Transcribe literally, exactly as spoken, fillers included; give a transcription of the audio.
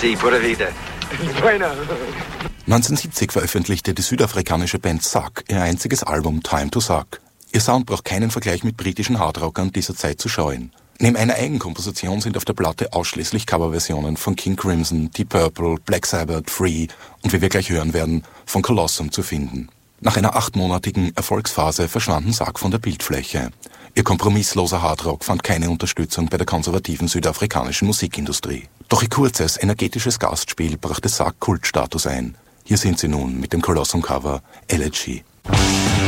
Sí, pura vida. Bueno. neunzehnhundertsiebzig veröffentlichte die südafrikanische Band Suck ihr einziges Album Time to Suck. Ihr Sound braucht keinen Vergleich mit britischen Hardrockern dieser Zeit zu scheuen. Neben einer Eigenkomposition sind auf der Platte ausschließlich Coverversionen von King Crimson, Deep Purple, Black Sabbath, Free und wie wir gleich hören werden, von Colossum zu finden. Nach einer achtmonatigen Erfolgsphase verschwanden Suck von der Bildfläche. Ihr kompromissloser Hardrock fand keine Unterstützung bei der konservativen südafrikanischen Musikindustrie. Doch ihr kurzes, energetisches Gastspiel brachte Suck Kultstatus ein. Hier sind sie nun mit dem Colossum-Cover Elegy.